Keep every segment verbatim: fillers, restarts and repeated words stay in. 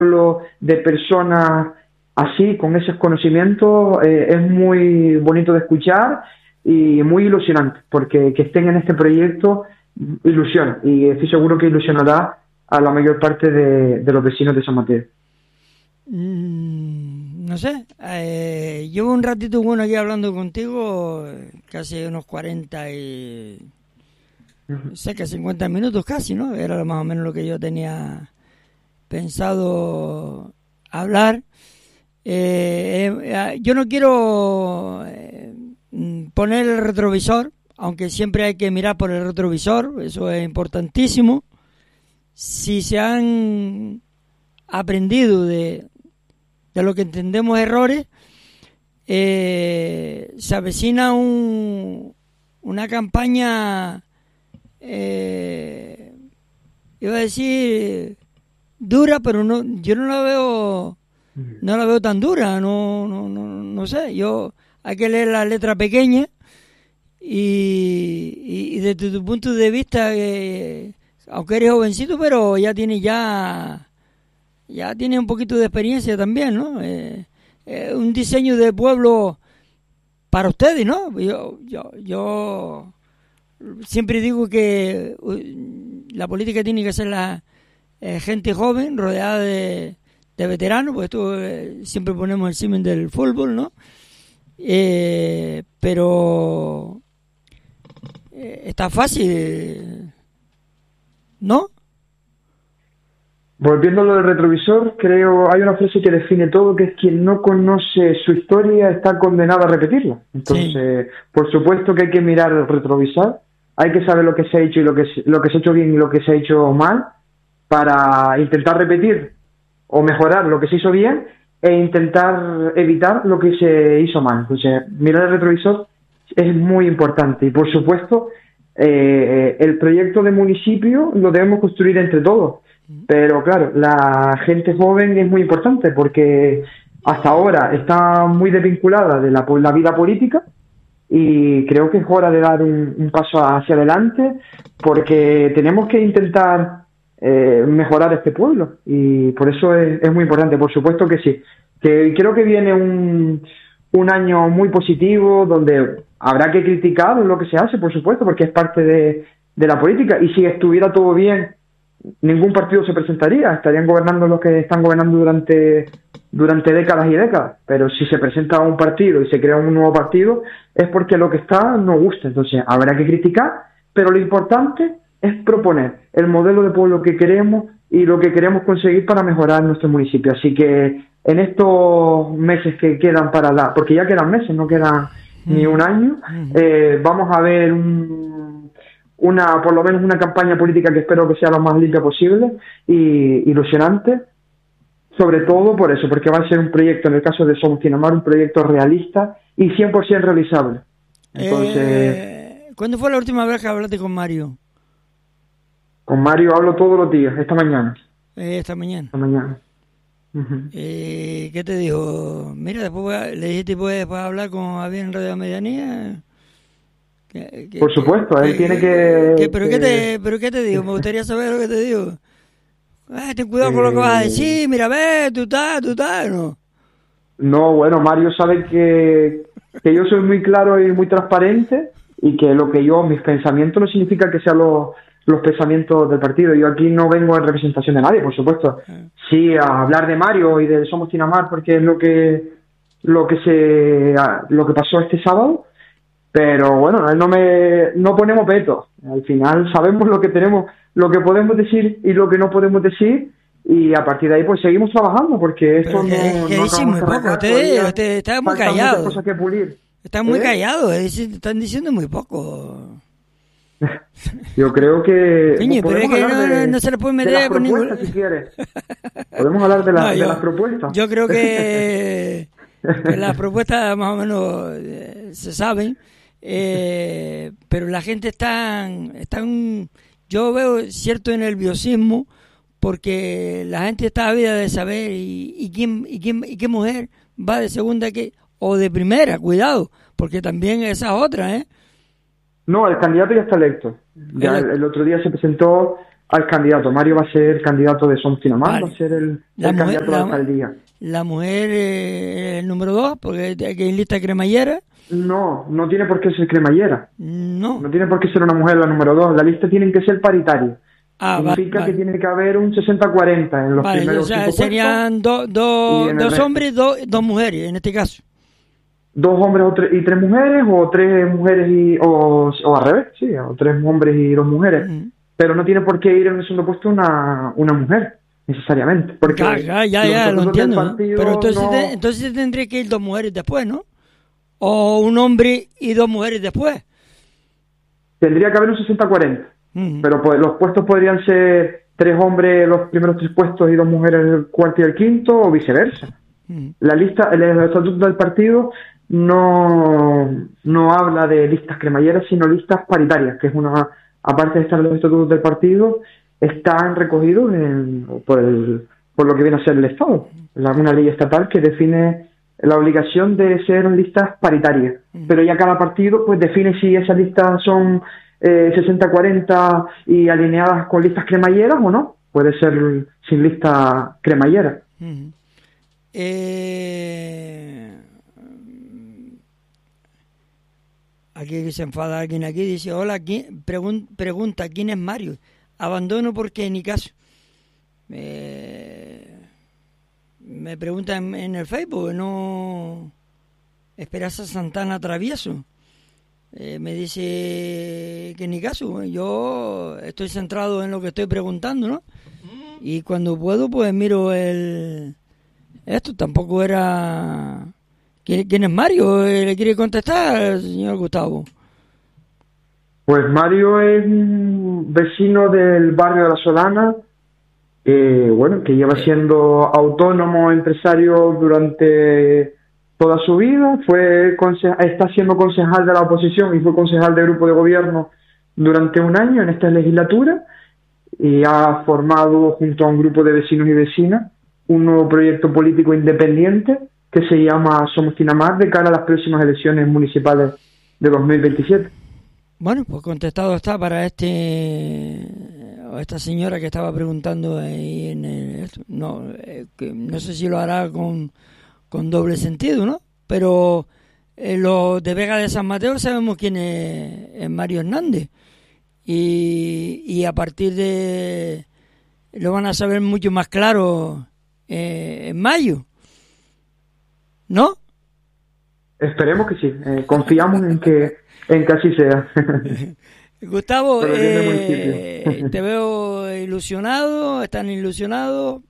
de personas así, con esos conocimientos, eh, es muy bonito de escuchar y muy ilusionante, porque que estén en este proyecto ilusiona, y estoy seguro que ilusionará a la mayor parte de, de los vecinos de San Mateo. Mm, no sé, eh, llevo un ratito bueno aquí hablando contigo, casi unos cuarenta y... Uh-huh. cerca de cincuenta minutos casi, ¿no? Era más o menos lo que yo tenía pensado hablar. Eh, eh, yo no quiero eh, poner el retrovisor, aunque siempre hay que mirar por el retrovisor, eso es importantísimo. Si se han aprendido de, de lo que entendemos errores, eh, se avecina un, una campaña, eh, iba a decir dura, pero no, yo no la veo, no la veo tan dura, no, no, no, no sé. Yo hay que leer la letra pequeña y, y, y desde tu punto de vista, eh, aunque eres jovencito, pero ya tienes ya, ya tienes un poquito de experiencia también, ¿no? Eh, eh, un diseño de pueblo para ustedes, ¿no? Yo, yo, yo siempre digo que la política tiene que ser la eh, gente joven rodeada de, de veteranos, pues esto eh, siempre ponemos el símil del fútbol, ¿no? Eh, pero eh, está fácil, ¿no? Volviendo a lo del retrovisor, creo hay una frase que define todo, que es: quien no conoce su historia está condenado a repetirla. Entonces, sí, por supuesto que hay que mirar el retrovisor, hay que saber lo que se ha hecho y lo que se, lo que se ha hecho bien y lo que se ha hecho mal, para intentar repetir o mejorar lo que se hizo bien e intentar evitar lo que se hizo mal. Entonces, mirar el retrovisor es muy importante, y por supuesto eh, el proyecto de municipio lo debemos construir entre todos. Pero claro, la gente joven es muy importante, porque hasta ahora está muy desvinculada de la, la vida política, y creo que es hora de dar un, un paso hacia adelante, porque tenemos que intentar eh, mejorar este pueblo, y por eso es, es muy importante. Por supuesto que sí, que creo que viene un, un año muy positivo, donde habrá que criticar lo que se hace, por supuesto, porque es parte de, de la política, y si estuviera todo bien, ningún partido se presentaría, estarían gobernando los que están gobernando durante durante décadas y décadas. Pero si se presenta un partido y se crea un nuevo partido, es porque lo que está no gusta. Entonces habrá que criticar, pero lo importante es proponer el modelo de pueblo que queremos y lo que queremos conseguir para mejorar nuestro municipio. Así que en estos meses que quedan para la, porque ya quedan meses, no quedan ni un año, eh, vamos a ver un una por lo menos una campaña política que espero que sea lo más limpia posible y ilusionante, sobre todo por eso, porque va a ser un proyecto, en el caso de Somos Tinamar, un proyecto realista y cien por ciento realizable. Entonces, eh, ¿cuándo fue la última vez que hablaste con Mario? Con Mario hablo todos los días, esta mañana. Eh, esta mañana. Esta mañana. Uh-huh. Eh, ¿Qué te dijo? Mira, después le dijiste, ¿puedes hablar con Javier en Radio Medianía? Que, que, Por supuesto, que, él tiene que... que pero, que... ¿Qué te, ¿Pero qué te digo? Me gustaría saber lo que te digo. Ah, ten cuidado eh... con lo que vas a decir, mira, ve, tú estás, tú estás, ¿no? No, bueno, Mario sabe que, que yo soy muy claro y muy transparente, y que lo que yo, mis pensamientos no significa que sean los, los pensamientos del partido. Yo aquí no vengo en representación de nadie, por supuesto. Sí, a hablar de Mario y de Somos Tinamar, porque es lo que, lo que, se, lo que pasó este sábado. Pero bueno, no me no ponemos veto. Al final sabemos lo que tenemos, lo que podemos decir y lo que no podemos decir, y a partir de ahí pues seguimos trabajando, porque esto pero no, que, no que dicen muy poco. Usted, usted está muy callado. Cosas que pulir. Está muy ¿Eh? callado, están diciendo muy poco. Yo creo que Coño, pero es que no, de, no se le puede meter de las por propuestas, ningún... si quieres. Podemos hablar de, la, no, yo, de las propuestas. Yo creo que, que las propuestas más o menos eh, se saben. Eh, pero la gente está, está en, yo veo cierto nerviosismo, porque la gente está ávida de saber y, y quién y quién y qué mujer va de segunda que o de primera, cuidado, porque también esa es otra, ¿eh? No, el candidato ya está electo. Ya el, el otro día se presentó al candidato. Mario va a ser el candidato de Somos Tinamar, vale. va a ser el, la el mujer, candidato la, de la alcaldía. ¿La mujer eh, el número dos? Porque hay en lista cremallera. No, no tiene por qué ser cremallera. No. No tiene por qué ser una mujer la número dos. La lista tiene que ser paritaria. Ah, Significa vale, que tiene que haber un sesenta cuarenta en los vale, primeros o sea, cinco serían do, do, dos hombres do, dos mujeres, en este caso. Dos hombres o tre- y tres mujeres, o tres mujeres y... O, o al revés, sí, o tres hombres y dos mujeres. Mm. Pero no tiene por qué ir en el segundo puesto una, una mujer, necesariamente. Porque ya, ya, ya, ya lo entiendo. ¿no? Pero entonces, no... te, entonces tendría que ir dos mujeres después, ¿no? O un hombre y dos mujeres después. Tendría que haber un sesenta cuarenta. Mm. Pero pues, los puestos podrían ser tres hombres los primeros tres puestos y dos mujeres el cuarto y el quinto, o viceversa. Mm. La lista, el, el estatuto del partido no, no habla de listas cremalleras, sino listas paritarias, que es una, aparte de estar en los estatutos del partido, están recogidos en, por, el, por lo que viene a ser el Estado, la, una ley estatal que define la obligación de ser listas paritarias, mm. pero ya cada partido pues define si esas listas son eh, sesenta cuarenta y alineadas con listas cremalleras o no, puede ser sin lista cremallera. Mm. Eh... Aquí se enfada alguien aquí, dice, hola, ¿quién? Pregun- pregunta, ¿quién es Mario? Abandono porque ni caso. Eh... Me pregunta en, en el Facebook, no... Esperanza Santana Travieso. Eh, me dice que ni caso. Yo estoy centrado en lo que estoy preguntando, ¿no? Y cuando puedo, pues miro el... Esto tampoco era... ¿Quién, quién es Mario? ¿Le quiere contestar, señor Gustavo? Pues Mario es un vecino del barrio de La Solana, eh, bueno, que lleva siendo autónomo, empresario durante toda su vida. Fue conce- está siendo concejal de la oposición y fue concejal del grupo de gobierno durante un año en esta legislatura, y ha formado junto a un grupo de vecinos y vecinas un nuevo proyecto político independiente que se llama Somos Tinamar, de cara a las próximas elecciones municipales de dos mil veintisiete. Bueno, pues contestado está para este esta señora que estaba preguntando ahí en el, no eh, que no sé si lo hará con, con doble sentido, ¿no? Pero eh, los de Vega de San Mateo sabemos quién es, es Mario Hernández, y, y a partir de lo van a saber mucho más claro eh, en mayo, ¿no? Esperemos que sí, eh, confiamos en que en que así sea. Gustavo, eh, te veo ilusionado, están ilusionados.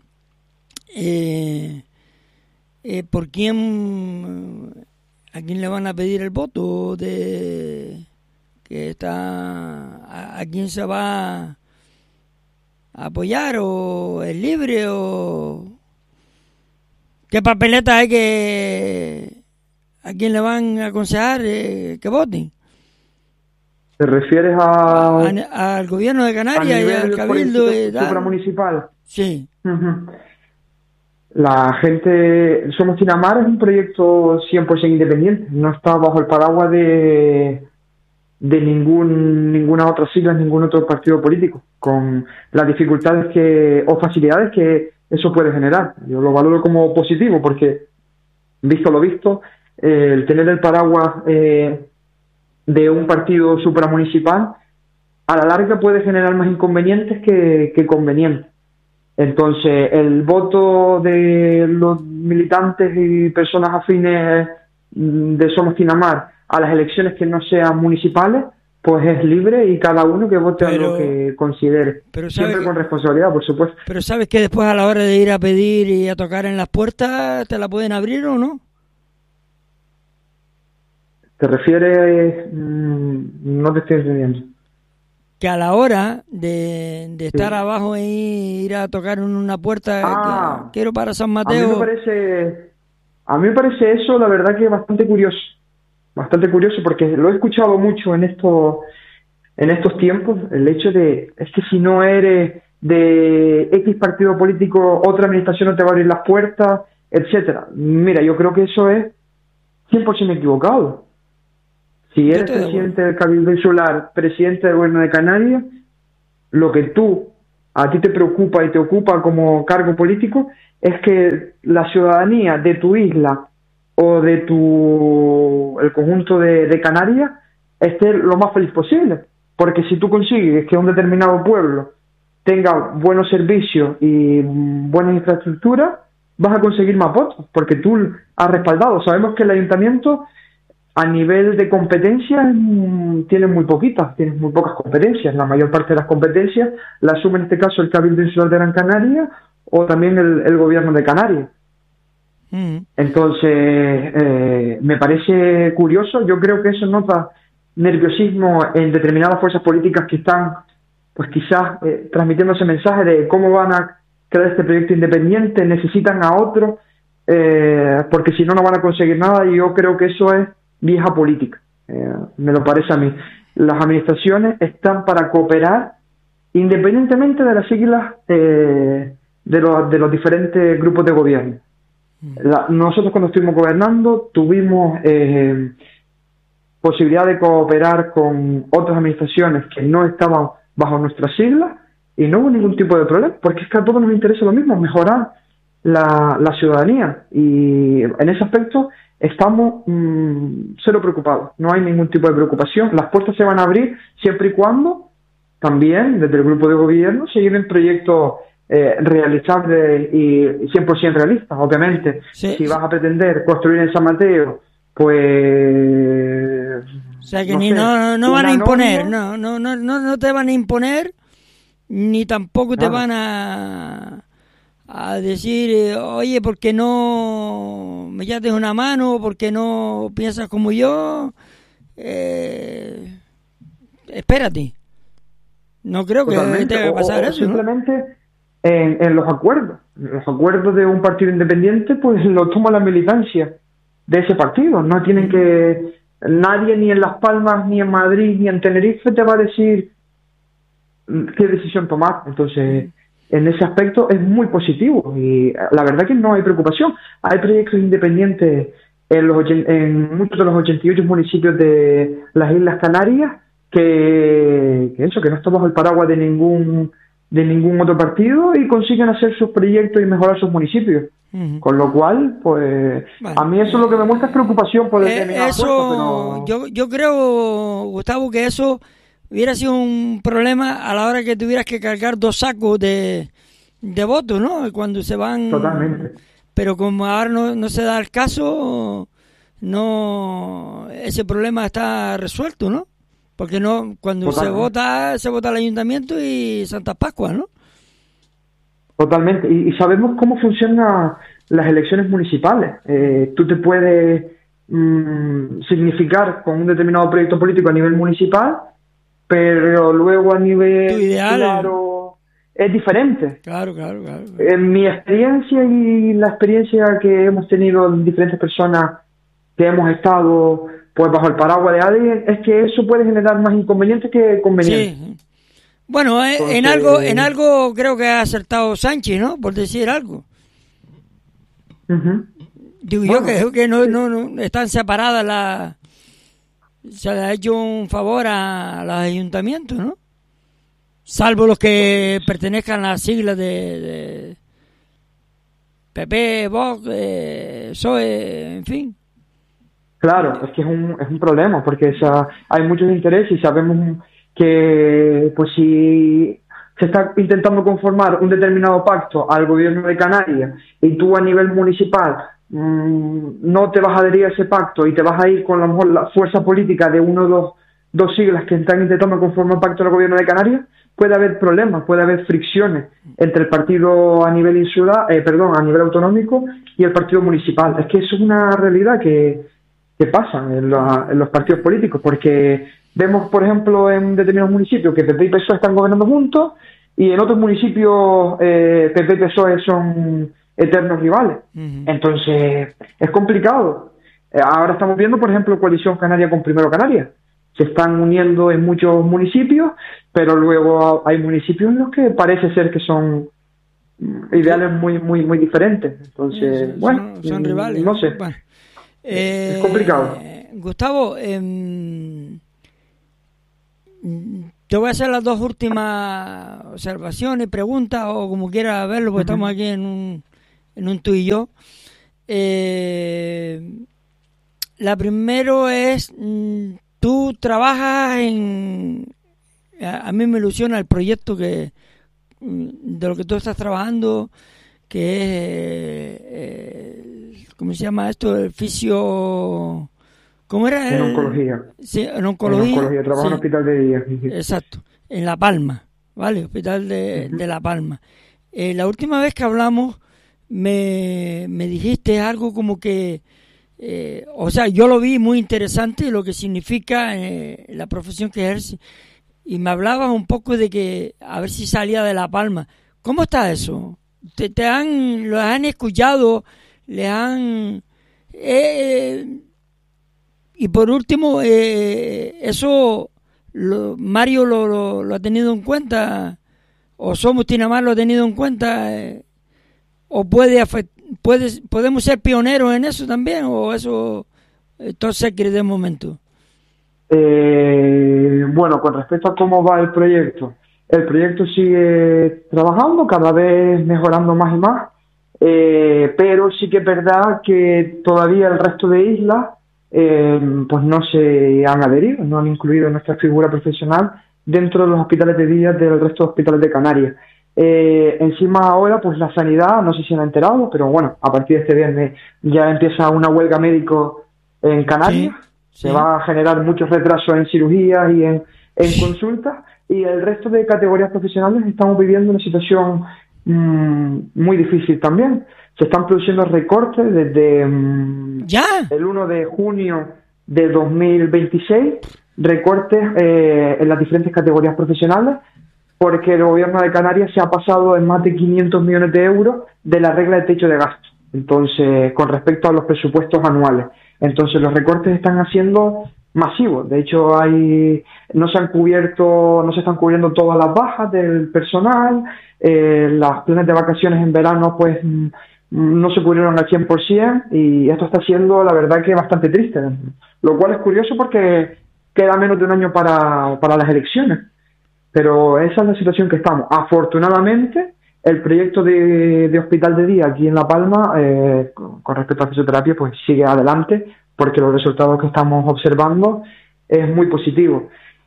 Eh, eh, ¿Por quién, a quién le van a pedir el voto? De que está, a, a quién se va a apoyar, o es libre, o qué papeleta hay que, a quién le van a aconsejar eh, que voten. ¿Te refieres a, a, al gobierno de Canarias y al cabildo y supramunicipal? Sí. Uh-huh. La gente, Somos Tinamar es un proyecto cien por ciento independiente, no está bajo el paraguas de de ningún ninguna otra sigla, ningún otro partido político, con las dificultades que o facilidades que eso puede generar. Yo lo valoro como positivo porque, visto lo visto, eh, el tener el paraguas eh, de un partido supramunicipal a la larga puede generar más inconvenientes que, que convenientes. Entonces, el voto de los militantes y personas afines de Somos Tinamar a las elecciones que no sean municipales, pues es libre, y cada uno que vote pero, a lo que considere, pero siempre que, con responsabilidad, por supuesto. Pero ¿sabes que después, a la hora de ir a pedir y a tocar en las puertas, te la pueden abrir o no? ¿Te refieres? Mmm, no te estoy entendiendo. Que a la hora de, de estar sí. abajo y ir a tocar en una puerta, ah, que quiero para San Mateo. A mí me parece, a mí me parece eso, la verdad, que es bastante curioso. Bastante curioso, porque lo he escuchado mucho en estos, en estos tiempos, el hecho de, es que si no eres de X partido político, otra administración no te va a abrir las puertas, etcétera. Mira, yo creo que eso es cien por ciento equivocado. Si eres presidente del Cabildo Insular, presidente del Gobierno de Canarias, lo que tú a ti te preocupa y te ocupa como cargo político, es que la ciudadanía de tu isla o de tu el conjunto de, de Canarias esté lo más feliz posible. Porque si tú consigues que un determinado pueblo tenga buenos servicios y buenas infraestructuras, vas a conseguir más votos, porque tú has respaldado. Sabemos que el ayuntamiento, a nivel de competencias, mm, tiene muy poquitas, tiene muy pocas competencias. La mayor parte de las competencias la asume en este caso el Cabildo Insular de Gran Canaria o también el, el Gobierno de Canarias. Mm. Entonces, eh, me parece curioso. Yo creo que eso nota nerviosismo en determinadas fuerzas políticas que están, pues quizás, eh, transmitiendo ese mensaje de cómo van a crear este proyecto independiente, necesitan a otro, eh, porque si no, no van a conseguir nada, y yo creo que eso es vieja política, eh, me lo parece a mí. Las administraciones están para cooperar independientemente de las siglas eh, de, los, de los diferentes grupos de gobierno. La, nosotros cuando estuvimos gobernando tuvimos eh, posibilidad de cooperar con otras administraciones que no estaban bajo nuestras siglas y no hubo ningún tipo de problema, porque es que a todos nos interesa lo mismo, mejorar la, la ciudadanía, y en ese aspecto estamos mmm, cero preocupados, no hay ningún tipo de preocupación. Las puertas se van a abrir siempre y cuando también desde el grupo de gobierno se lleven proyectos eh, realizables y cien por ciento realistas. Obviamente, sí. Si vas a pretender construir en San Mateo, pues... O sea que no, ni, sé, no, no van a imponer, no, no, no, no, no te van a imponer, ni tampoco te ah. van a... a decir, oye, ¿por qué no me llates una mano? ¿Por qué no piensas como yo? Eh, espérate. No creo que Totalmente. te vaya a pasar o, o eso, simplemente ¿no? en, en los acuerdos. Los acuerdos de un partido independiente, pues lo toma la militancia de ese partido. No tienen que... Nadie, ni en Las Palmas, ni en Madrid, ni en Tenerife, te va a decir qué decisión tomar. Entonces... en ese aspecto es muy positivo y la verdad que no hay preocupación. Hay proyectos independientes en, los, en muchos de los ochenta y ocho municipios de las Islas Canarias que, que eso, que no están bajo el paraguas de ningún de ningún otro partido y consiguen hacer sus proyectos y mejorar sus municipios. Uh-huh. Con lo cual, pues, bueno, a mí eso es lo que me muestra es preocupación por determinadas eh, puestos, pero... yo, yo creo, Gustavo, que eso hubiera sido un problema a la hora que tuvieras que cargar dos sacos de, de votos, ¿no? Cuando se van... Totalmente. Pero como ahora no, no se da el caso, no, ese problema está resuelto, ¿no? Porque no, cuando Totalmente. se vota, se vota el ayuntamiento y Santa Pascua, ¿no? Totalmente. Y, y sabemos cómo funcionan las elecciones municipales. Eh, tú te puedes mmm, significar con un determinado proyecto político a nivel municipal, pero luego a nivel ideal, claro es diferente. Claro, claro, claro. En mi experiencia y la experiencia que hemos tenido diferentes personas que hemos estado pues bajo el paraguas de alguien, es que eso puede generar más inconvenientes que convenientes. Sí. Bueno, eh, Entonces, en algo en algo creo que ha acertado Sánchez, ¿no? Por decir algo. Uh-huh. Digo bueno, yo que, que no, no, no están separadas las... Se le ha hecho un favor a los ayuntamientos, ¿no? Salvo los que pertenezcan a las siglas de, de P P, Vox, eh, P S O E, en fin. Claro, es que es un, es un problema, porque o sea, hay muchos intereses y sabemos que pues si se está intentando conformar un determinado pacto al gobierno de Canarias y tú a nivel municipal no te vas a adherir a ese pacto y te vas a ir con la, la fuerza política de uno o dos, dos siglas que están intentando conformar un pacto al gobierno de Canarias, puede haber problemas, puede haber fricciones entre el partido a nivel insular, eh, perdón, a nivel autonómico y el partido municipal. Es que eso es una realidad que, que pasa en, la, en los partidos políticos, porque vemos, por ejemplo, en determinados municipios que P P y P S O E están gobernando juntos y en otros municipios eh, P P y P S O E son eternos rivales. Uh-huh. Entonces, es complicado. Eh, ahora estamos viendo, por ejemplo, Coalición Canaria con Primero Canarias. Se están uniendo en muchos municipios, pero luego hay municipios en los que parece ser que son ideales muy muy muy diferentes. Entonces, sí, bueno, son, son rivales. No sé. Bueno, eh, es complicado. Gustavo, eh, te voy a hacer las dos últimas observaciones, preguntas, o como quieras verlo, porque uh-huh. estamos aquí en un, en un tú y yo. Eh, la primero es, tú trabajas en, a, a mí me ilusiona el proyecto que de lo que tú estás trabajando, que es, eh, ¿cómo se llama esto? El fisio... ¿Cómo era? En oncología. Sí, en oncología. En oncología, trabajo sí. en hospital de día. Exacto, en La Palma, ¿vale? Hospital de, uh-huh. de La Palma. Eh, la última vez que hablamos me, me dijiste algo como que, eh, o sea, yo lo vi muy interesante, lo que significa eh, la profesión que ejerce, y me hablabas un poco de que a ver si salía de La Palma. ¿Cómo está eso? ¿Te, te han, lo han escuchado? ¿Le han...? Eh, y por último, eh, ¿eso lo, Mario lo, lo, lo ha tenido en cuenta? ¿O Somos Tinamar lo ha tenido en cuenta? Eh, ¿O puede, puede podemos ser pioneros en eso también? ¿O eso todo se cree de momento? Eh, bueno, con respecto a cómo va el proyecto, el proyecto sigue trabajando, cada vez mejorando más y más, eh, pero sí que es verdad que todavía el resto de islas eh, pues no se han adherido, no han incluido nuestra figura profesional dentro de los hospitales de día del resto de hospitales de Canarias. Eh, encima ahora pues la sanidad, no sé si han enterado, pero bueno, a partir de este viernes ya empieza una huelga médico en Canarias. Sí. Se sí. va a generar muchos retrasos en cirugías y en, en consultas, y el resto de categorías profesionales estamos viviendo una situación mmm, muy difícil también. Se están produciendo recortes desde mmm, ¿Ya? el uno de junio de dos mil veintiséis, recortes eh, en las diferentes categorías profesionales, porque el gobierno de Canarias se ha pasado en más de quinientos millones de euros de la regla de techo de gasto, entonces con respecto a los presupuestos anuales. Entonces los recortes están haciendo masivos. De hecho, hay no se han cubierto, no se están cubriendo todas las bajas del personal. Eh, las planes de vacaciones en verano, pues, no se cubrieron al cien por ciento, y esto está siendo, la verdad, que bastante triste. Lo cual es curioso porque queda menos de un año para, para las elecciones. Pero esa es la situación que estamos. Afortunadamente, el proyecto de, de hospital de día aquí en La Palma, eh, con, con respecto a fisioterapia, pues sigue adelante, porque los resultados que estamos observando es muy positivo.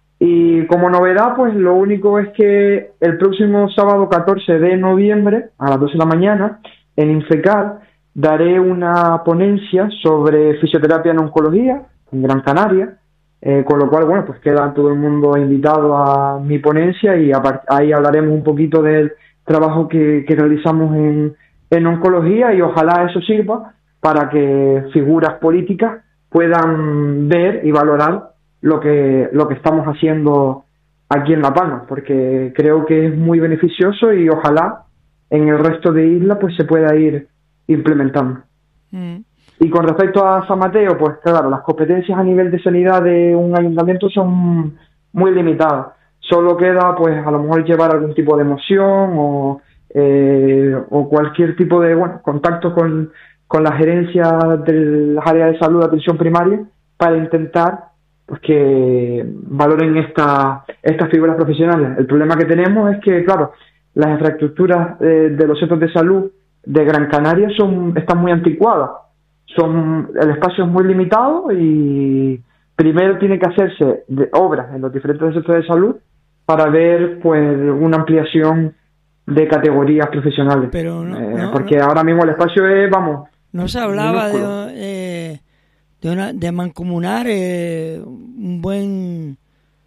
Y como novedad, pues lo único es que el próximo sábado catorce de noviembre, a las doce de la mañana, en Infecal, daré una ponencia sobre fisioterapia en oncología en Gran Canaria, eh, con lo cual, bueno, pues queda todo el mundo invitado a mi ponencia, y a, ahí hablaremos un poquito del trabajo que, que realizamos en, en oncología, y ojalá eso sirva para que figuras políticas puedan ver y valorar lo que lo que estamos haciendo aquí en La Palma, porque creo que es muy beneficioso, y ojalá en el resto de islas pues se pueda ir implementando. Mm. Y con respecto a San Mateo, pues claro, las competencias a nivel de sanidad de un ayuntamiento son muy limitadas. Solo queda, pues, a lo mejor llevar algún tipo de moción o, eh, o cualquier tipo de, bueno, contacto con, con la gerencia de las áreas de salud de atención primaria, para intentar, pues, que valoren esta, estas figuras profesionales. El problema que tenemos es que, claro, las infraestructuras eh, de los centros de salud de Gran Canaria son están muy anticuadas. Son, el espacio es muy limitado, y primero tiene que hacerse de obras en los diferentes centros de salud para ver, pues, una ampliación de categorías profesionales. Pero no, eh, no, porque no, ahora mismo el espacio es, vamos... No se hablaba de, eh, de, una, de mancomunar eh, un buen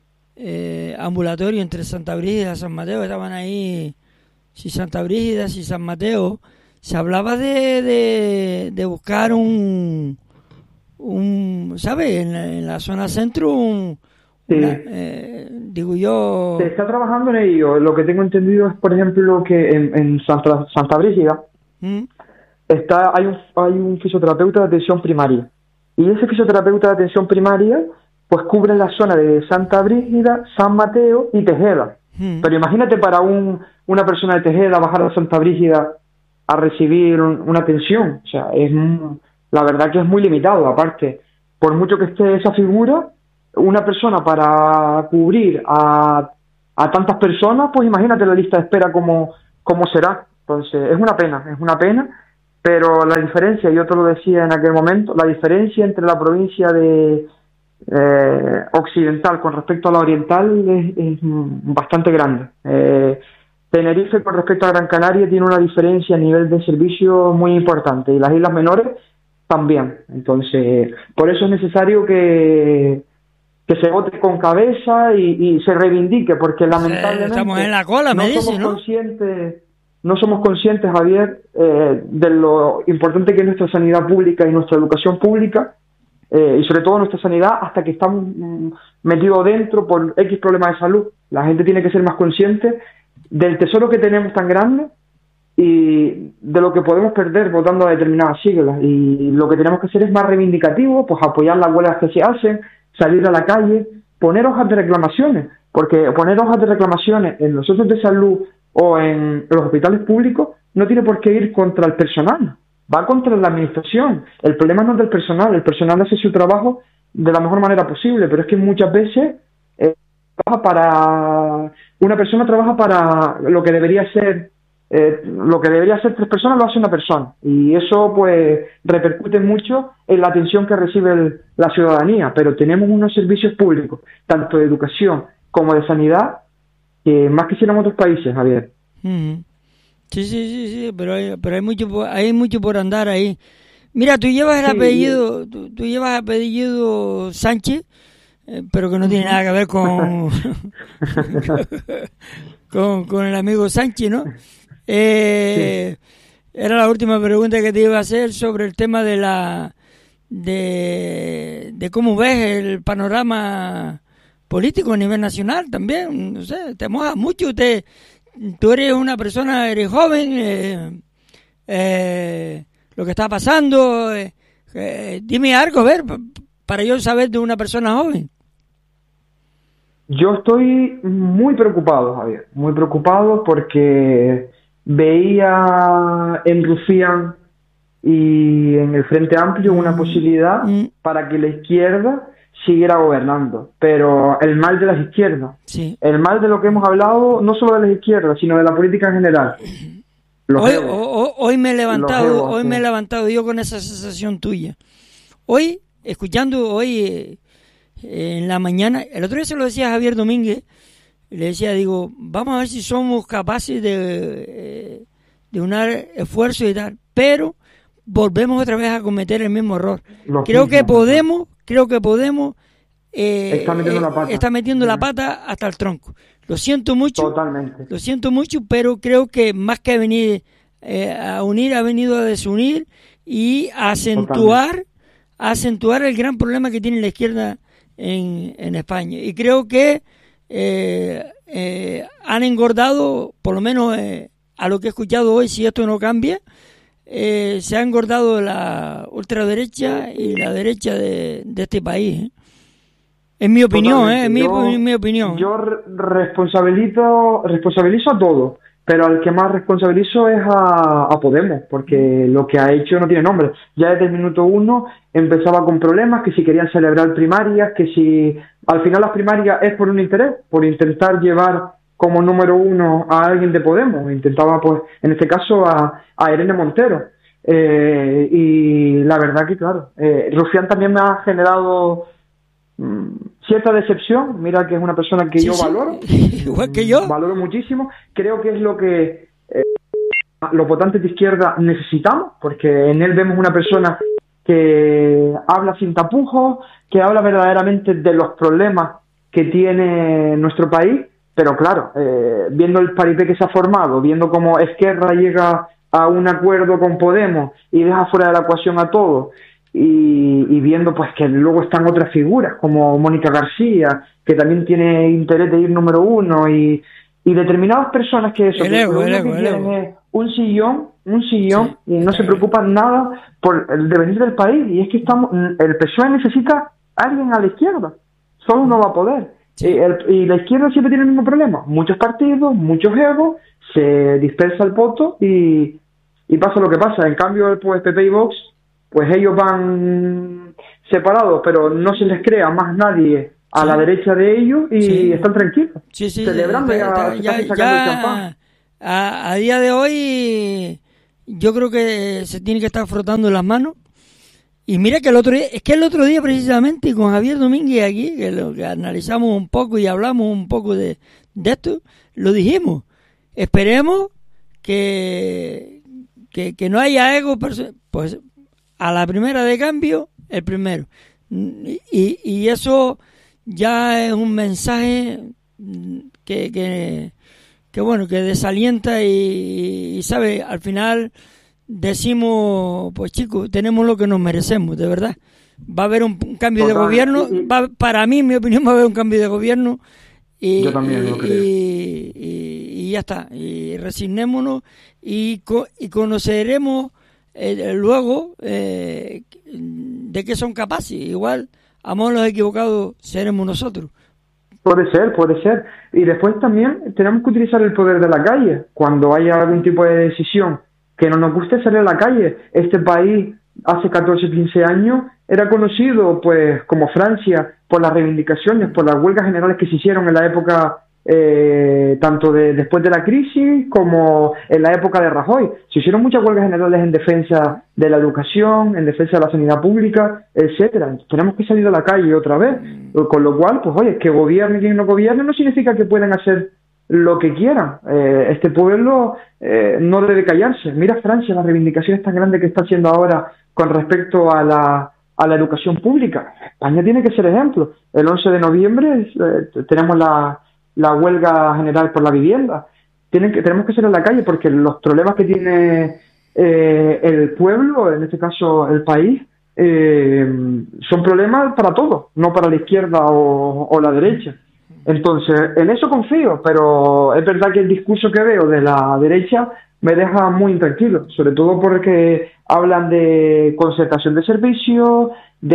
eh, ambulatorio entre Santa Brígida y San Mateo. Estaban ahí, si Santa Brígida, si San Mateo. Se hablaba de, de, de buscar un, un ¿sabes? En la, en la zona centro, un, sí. una, eh, digo yo... Se está trabajando en ello. Lo que tengo entendido es, por ejemplo, que en, en Santa, Santa Brígida ¿Mm? está hay un, hay un fisioterapeuta de atención primaria. Y ese fisioterapeuta de atención primaria, pues, cubre la zona de Santa Brígida, San Mateo y Tejeda. ¿Mm? Pero imagínate, para un una persona de Tejeda bajar a Santa Brígida a recibir un, una atención, o sea, es la verdad que es muy limitado. Aparte, por mucho que esté esa figura, una persona para cubrir a a tantas personas, pues imagínate la lista de espera cómo, cómo será. Entonces, es una pena, es una pena, pero la diferencia, yo te lo decía en aquel momento, la diferencia entre la provincia de eh, occidental con respecto a la oriental es, es bastante grande. Eh, Tenerife con respecto a Gran Canaria tiene una diferencia a nivel de servicio muy importante, y las islas menores también. Entonces, por eso es necesario que, que se vote con cabeza y, y se reivindique, porque lamentablemente eh, estamos en la cola, no me dice, somos ¿no? conscientes, no somos conscientes, Javier, eh, de lo importante que es nuestra sanidad pública y nuestra educación pública, eh, y sobre todo nuestra sanidad, hasta que estamos mm, metidos dentro por X problemas de salud. La gente tiene que ser más consciente del tesoro que tenemos tan grande y de lo que podemos perder votando a determinadas siglas, y lo que tenemos que hacer es más reivindicativo, pues apoyar las huelgas que se hacen, salir a la calle, poner hojas de reclamaciones, porque poner hojas de reclamaciones en los centros de salud o en los hospitales públicos no tiene por qué ir contra el personal, va contra la administración. El problema no es del personal, el personal hace su trabajo de la mejor manera posible, pero es que muchas veces eh, trabaja para una persona trabaja para lo que debería ser eh, lo que debería ser tres personas lo hace una persona, y eso pues repercute mucho en la atención que recibe el, la ciudadanía. Pero tenemos unos servicios públicos, tanto de educación como de sanidad, que más quisiéramos otros países, Javier. Mm-hmm. Sí, sí, sí, sí, pero hay, pero hay mucho, por, hay mucho por andar ahí. Mira, tú llevas el Sí. apellido, tú, tú llevas el apellido Sánchez, eh, pero que no tiene nada que ver con, con, con el amigo Sánchez, ¿no? Eh, sí. Era la última pregunta que te iba a hacer sobre el tema de la, de, de cómo ves el panorama político a nivel nacional también. No sé, te moja mucho, te, tú eres una persona, eres joven, eh, eh, lo que está pasando, eh, eh, dime algo, a ver, para yo saber de una persona joven. Yo estoy muy preocupado, Javier, muy preocupado porque veía en Rufián y en el Frente Amplio una mm, posibilidad mm. para que la izquierda siguiera gobernando, pero el mal de las izquierdas, sí. el mal de lo que hemos hablado, no solo de las izquierdas, sino de la política en general. Hoy, hoy, hoy me he levantado, egos, hoy sí. me he levantado yo con esa sensación tuya. Hoy, escuchando hoy eh, en la mañana, el otro día se lo decía a Javier Domínguez, le decía, digo, vamos a ver si somos capaces de, de unar esfuerzo y tal, pero volvemos otra vez a cometer el mismo error. Lo creo mismo, que podemos, creo que podemos eh, está metiendo, la, pata. Está metiendo sí. la pata hasta el tronco. Lo siento mucho, totalmente. Lo siento mucho, pero creo que más que venir eh, a unir, ha venido a desunir y a acentuar, a acentuar el gran problema que tiene la izquierda en, en España. Y creo que eh, eh, han engordado, por lo menos eh, a lo que he escuchado hoy, si esto no cambia, eh, se ha engordado la ultraderecha y la derecha de, de este país. ¿eh? En mi opinión, ¿eh? En mi, yo, en mi opinión. Yo responsabilizo, responsabilizo a todos, pero al que más responsabilizo es a, a Podemos, porque lo que ha hecho no tiene nombre. Ya desde el minuto uno empezaba con problemas, que si querían celebrar primarias, que si al final las primarias es por un interés, por intentar llevar como número uno a alguien de Podemos. Intentaba, pues, en este caso, a, a Irene Montero. Eh, y la verdad que, claro, eh, Rufián también me ha generado mmm, cierta decepción. Mira que es una persona que sí, yo sí. valoro. Igual que yo. Valoro muchísimo. Creo que es lo que eh, los votantes de izquierda necesitamos, porque en él vemos una persona que habla sin tapujos, que habla verdaderamente de los problemas que tiene nuestro país. Pero claro, eh, viendo el paripé que se ha formado, viendo cómo Esquerra llega a un acuerdo con Podemos y deja fuera de la ecuación a todos, y, y viendo pues que luego están otras figuras como Mónica García, que también tiene interés de ir número uno, y, y determinadas personas que eso, el que ego, lo único el ego, que el quieren ego. es un sillón, un sillón, sí, y no se bien. preocupan nada por el devenir del país. Y es que estamos, el P S O E necesita a alguien a la izquierda, solo no va a poder. Sí. Y, el, y la izquierda siempre tiene el mismo problema, muchos partidos, muchos egos, se dispersa el voto y, y pasa lo que pasa. En cambio, pues P P y Vox, pues ellos van separados, pero no se les crea más nadie a sí. la derecha de ellos y sí. están tranquilos, sí, sí, celebrando sí, ya, ya, ya, ya a, a día de hoy yo creo que se tiene que estar frotando las manos. Y mira que el otro día, es que el otro día precisamente con Javier Domínguez aquí, que lo que analizamos un poco y hablamos un poco de, de esto, lo dijimos, esperemos que, que, que no haya ego, pues a la primera de cambio, el primero. Y, y eso ya es un mensaje que, que, que bueno, que desalienta y, y sabe, al final decimos, pues chicos, tenemos lo que nos merecemos, de verdad. Va a haber un, un cambio Total, de gobierno, y, y, va, para mí, en mi opinión, va a haber un cambio de gobierno y, yo también y, lo creo. Y, y, y ya está, y resignémonos y, co, y conoceremos eh, luego eh, de qué son capaces. Igual, a modo los equivocados seremos nosotros. Puede ser, puede ser. Y después también tenemos que utilizar el poder de la calle. Cuando haya algún tipo de decisión que no nos guste, salir a la calle. Este país hace catorce, quince años era conocido pues como Francia por las reivindicaciones, por las huelgas generales que se hicieron en la época eh, tanto de después de la crisis como en la época de Rajoy. Se hicieron muchas huelgas generales en defensa de la educación, en defensa de la sanidad pública, etcétera. Tenemos que salir a la calle otra vez, con lo cual, pues oye, que gobierne quien no gobierne no significa que puedan hacer lo que quieran. Eh, este pueblo eh, no debe callarse. Mira Francia, las reivindicaciones tan grandes que está haciendo ahora con respecto a la a la educación pública. España tiene que ser ejemplo. El once de noviembre eh, tenemos la, la huelga general por la vivienda. Tienen que, tenemos que ser en la calle porque los problemas que tiene eh, el pueblo, en este caso el país, eh, son problemas para todos, no para la izquierda o, o la derecha. Entonces, en eso confío, pero es verdad que el discurso que veo de la derecha me deja muy intranquilo, sobre todo porque hablan de concertación de servicios,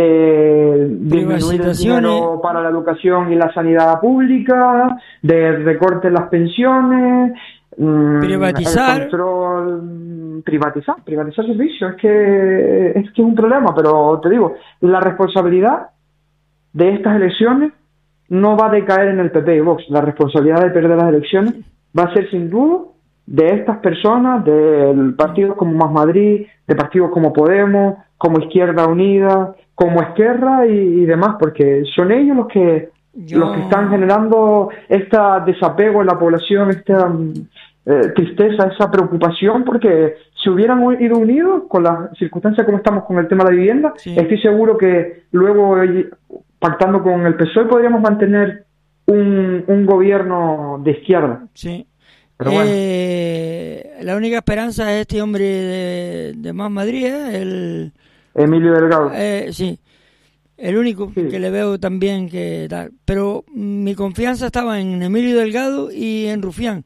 de disminuir el dinero para la educación y la sanidad pública, de recorte en las pensiones, privatizar, el control, privatizar, privatizar servicios. Es que es que es un problema, pero te digo, la responsabilidad de estas elecciones no va a decaer en el P P y Vox. La responsabilidad de perder las elecciones va a ser sin duda de estas personas, de partidos como Más Madrid, de partidos como Podemos, como Izquierda Unida, como Esquerra y, y demás, porque son ellos los que Yo... los que están generando este desapego en la población, esta eh, tristeza, esa preocupación, porque si hubieran ido unidos con las circunstancias como estamos con el tema de la vivienda, sí. Estoy seguro que luego, pactando con el P S O E, podríamos mantener un, un gobierno de izquierda. Sí. Pero bueno. eh, la única esperanza es este hombre de, de Más Madrid, ¿eh? el Emilio Delgado. Eh, sí, el único sí. que le veo también que tal. Pero mi confianza estaba en Emilio Delgado y en Rufián.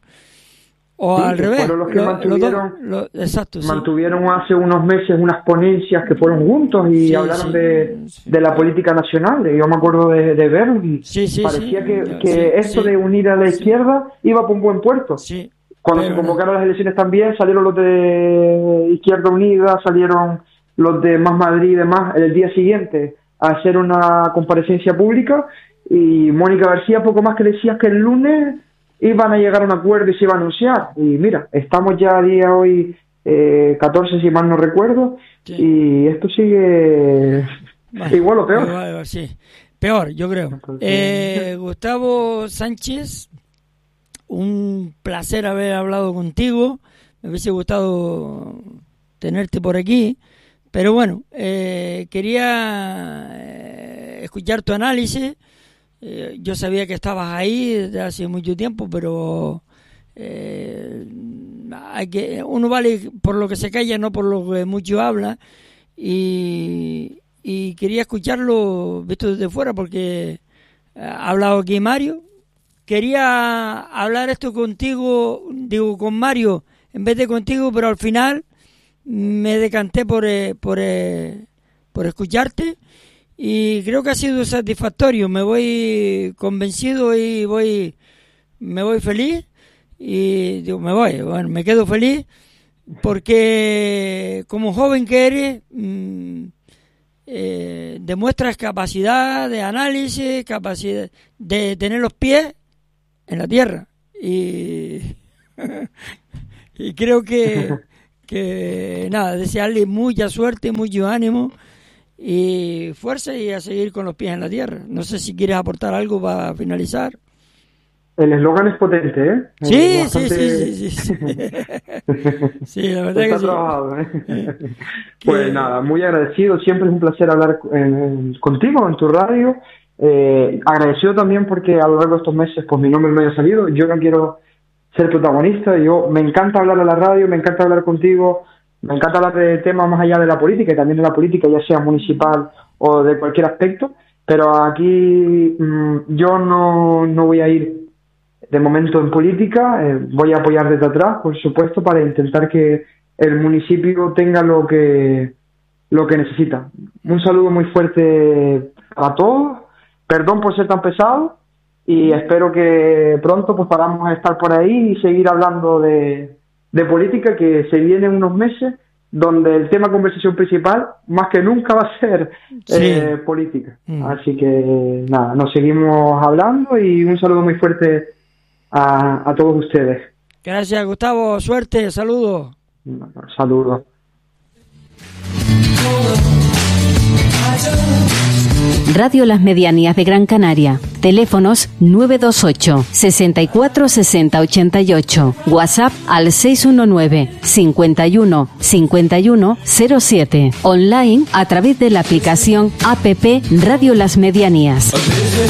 O sí, al revés. Fueron los que lo, mantuvieron, lo, lo, exacto, mantuvieron sí. hace unos meses unas ponencias que fueron juntos y sí, hablaron sí, de, sí. de la política nacional. Yo me acuerdo de, de verlo y sí, sí, parecía sí, que, que sí, esto sí, de unir a la izquierda sí. iba por un buen puerto. Sí, Cuando se convocaron no. las elecciones también salieron los de Izquierda Unida, salieron los de Más Madrid y demás el día siguiente a hacer una comparecencia pública y Mónica García poco más que decía que el lunes iban a llegar a un acuerdo y se iba a anunciar. Y mira, estamos ya a día hoy eh, catorce, si mal no recuerdo, sí. y esto sigue bueno, igual o peor. Igual, sí. Peor, yo creo. Entonces, eh, Gustavo Sánchez, un placer haber hablado contigo. Me hubiese gustado tenerte por aquí. Pero bueno, eh, quería eh, escuchar tu análisis. Eh, yo sabía que estabas ahí desde hace mucho tiempo, pero eh, hay que uno vale por lo que se calla, no por lo que mucho habla. Y, y quería escucharlo visto desde fuera porque ha hablado aquí Mario. Quería hablar esto contigo, digo con Mario, en vez de contigo, pero al final me decanté por eh, por eh, por escucharte y creo que ha sido satisfactorio. Me voy convencido y voy me voy feliz y digo me voy bueno me quedo feliz porque como joven que eres mmm, eh, demuestras capacidad de análisis, capacidad de tener los pies en la tierra. Y, y creo que, que, nada, desearle mucha suerte, mucho ánimo y fuerza y a seguir con los pies en la tierra. No sé si quieres aportar algo para finalizar. El eslogan es potente, ¿eh? Sí, bastante... sí, sí, sí, sí. Sí, la verdad Está que sí. trabajado, ¿eh? Pues nada, muy agradecido. Siempre es un placer hablar eh, contigo en tu radio. Eh, agradecido también porque a lo largo de estos meses pues mi nombre no haya salido. Yo no quiero ser protagonista. Yo me encanta hablar a la radio, me encanta hablar contigo, me encanta hablar de temas más allá de la política y también de la política, ya sea municipal o de cualquier aspecto. Pero aquí mmm, yo no, no voy a ir de momento en política, eh, voy a apoyar desde atrás, por supuesto, para intentar que el municipio tenga lo que lo que necesita. Un saludo muy fuerte a todos, perdón por ser tan pesado y espero que pronto pues podamos estar por ahí y seguir hablando de, de política, que se vienen unos meses donde el tema de conversación principal más que nunca va a ser sí. eh, política. Mm. Así que nada, nos seguimos hablando y un saludo muy fuerte A, a todos ustedes. Gracias, Gustavo. Suerte, saludos. Saludos. Radio Las Medianías de Gran Canaria. Teléfonos nueve dos ocho, sesenta y cuatro, sesenta, ochenta y ocho. WhatsApp al seis uno nueve, cincuenta y uno, cincuenta y uno, cero siete. Online a través de la aplicación app Radio Las Medianías.